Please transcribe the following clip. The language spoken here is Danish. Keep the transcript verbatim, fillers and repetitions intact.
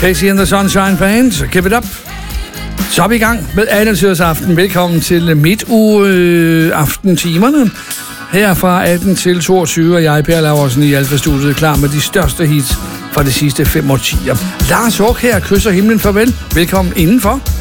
Casey and the Sunshine Band, give it up. Så er vi i gang med Adelsørsaften. Velkommen til midtuge-aftentimerne. Her fra atten til toogtyve, og jeg, Per Laursen, i Alfa-studiet, klar med de største hits fra de sidste fem årtier. Lars Håk her, kysser himlen farvel. Velkommen indenfor.